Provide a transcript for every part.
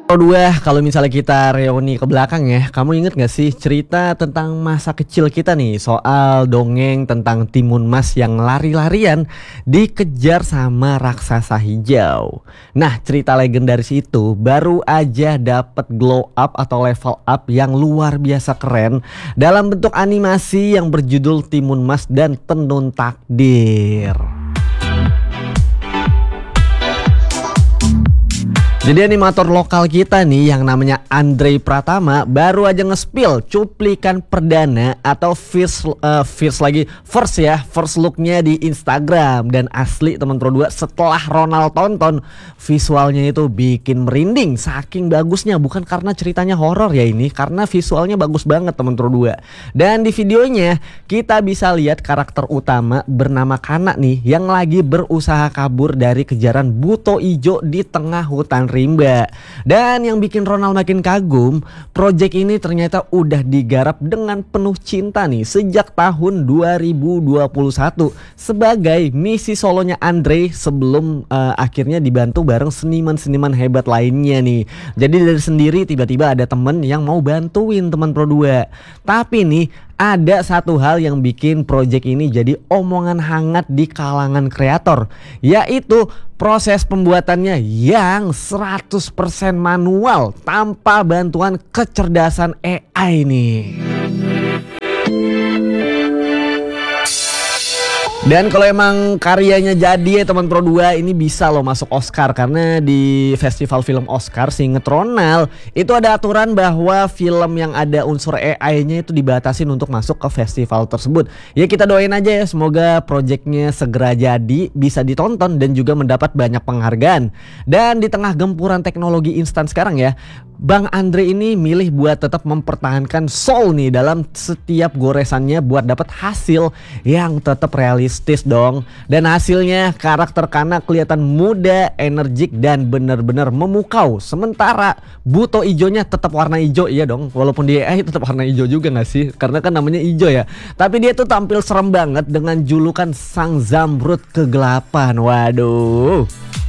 Dua, kalau misalnya kita reuni ke belakang ya, kamu inget gak sih cerita tentang masa kecil kita nih soal dongeng tentang Timun Mas yang lari-larian dikejar sama raksasa hijau. Nah, cerita legendaris itu baru aja dapet glow up atau level up yang luar biasa keren dalam bentuk animasi yang berjudul Timun Mas dan Tenun Takdir. Jadi animator lokal kita nih yang namanya Andre Pratama baru aja nge-spill cuplikan perdana atau first looknya di Instagram. Dan asli teman Pro 2, setelah Ronald tonton, visualnya itu bikin merinding saking bagusnya. Bukan karena ceritanya horor ya ini, karena visualnya bagus banget teman Pro 2. Dan di videonya kita bisa lihat karakter utama bernama Kana nih yang lagi berusaha kabur dari kejaran buto ijo di tengah hutan rimba. Dan yang bikin Ronald makin kagum, project ini ternyata udah digarap dengan penuh cinta nih sejak tahun 2021 sebagai misi solonya Andre sebelum akhirnya dibantu bareng seniman-seniman hebat lainnya nih. Jadi dari sendiri tiba-tiba ada temen yang mau bantuin teman Pro 2. Tapi nih ada satu hal yang bikin project ini jadi omongan hangat di kalangan kreator, yaitu proses pembuatannya yang 100% manual tanpa bantuan kecerdasan AI nih. Dan kalau emang karyanya jadi ya teman Pro 2, ini bisa loh masuk Oscar. Karena di festival film Oscar, seinget Ronald, itu ada aturan bahwa film yang ada unsur AI-nya itu dibatasin untuk masuk ke festival tersebut. Ya kita doain aja ya, semoga projectnya segera jadi, bisa ditonton dan juga mendapat banyak penghargaan. Dan di tengah gempuran teknologi instan sekarang ya, Bang Andre ini milih buat tetap mempertahankan soul nih dalam setiap goresannya buat dapat hasil yang tetap realistis dong. Dan hasilnya karakter Kana kelihatan muda, energik dan benar-benar memukau. Sementara buto ijonya tetap warna hijau, iya dong. Walaupun di AI tetap warna hijau juga gak sih? Karena kan namanya hijau ya. Tapi dia tuh tampil serem banget dengan julukan Sang Zamrud Kegelapan. Waduh.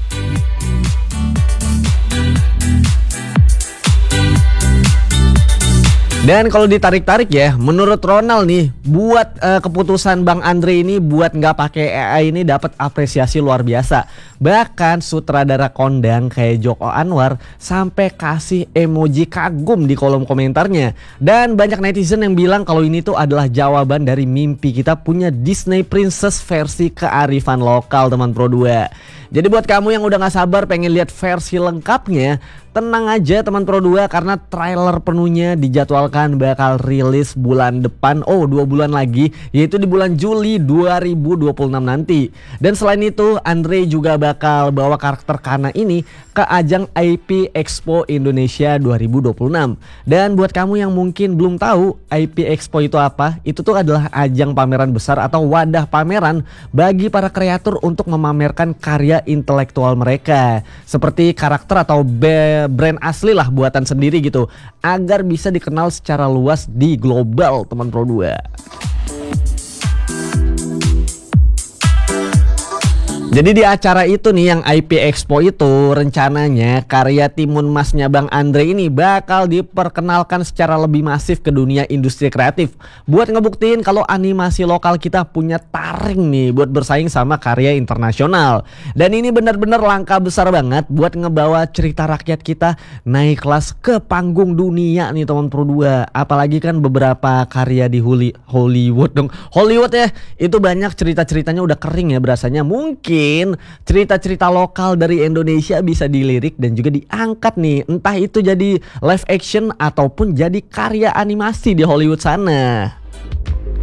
Dan kalau ditarik-tarik ya, menurut Ronald nih, buat keputusan Bang Andre ini buat nggak pakai AI ini dapat apresiasi luar biasa. Bahkan sutradara kondang kayak Joko Anwar sampai kasih emoji kagum di kolom komentarnya. Dan banyak netizen yang bilang kalau ini tuh adalah jawaban dari mimpi kita punya Disney Princess versi kearifan lokal teman Pro 2. Jadi buat kamu yang udah gak sabar pengen lihat versi lengkapnya, tenang aja teman Pro 2 karena trailer penuhnya dijadwalkan bakal rilis bulan depan. 2 bulan lagi, yaitu di bulan Juli 2026 nanti. Dan selain itu Andre juga bakal bawa karakter Kana ini ke ajang IP Expo Indonesia 2026. Dan buat kamu yang mungkin belum tahu IP Expo itu apa, itu tuh adalah ajang pameran besar atau wadah pameran bagi para kreator untuk memamerkan karya intelektual mereka, seperti karakter atau brand asli lah buatan sendiri gitu, agar bisa dikenal secara luas di global teman Pro 2. Jadi di acara itu nih yang IP Expo itu rencananya karya Timun Masnya Bang Andre ini bakal diperkenalkan secara lebih masif ke dunia industri kreatif buat ngebuktiin kalau animasi lokal kita punya taring nih buat bersaing sama karya internasional. Dan ini benar-benar langkah besar banget buat ngebawa cerita rakyat kita naik kelas ke panggung dunia nih teman Pro 2. Apalagi kan beberapa karya di Hollywood ya, itu banyak cerita-ceritanya udah kering ya berasanya. Mungkin cerita-cerita lokal dari Indonesia bisa dilirik dan juga diangkat nih, entah itu jadi live action ataupun jadi karya animasi di Hollywood sana.